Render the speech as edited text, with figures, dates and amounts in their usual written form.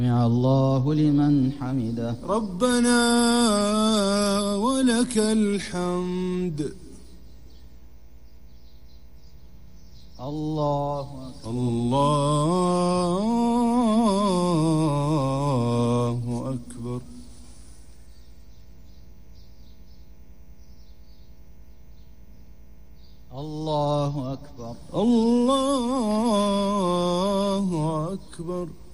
سمع الله لمن حمده. ربنا ولك الحمد. الله أكبر. الله أكبر. الله أكبر. الله أكبر.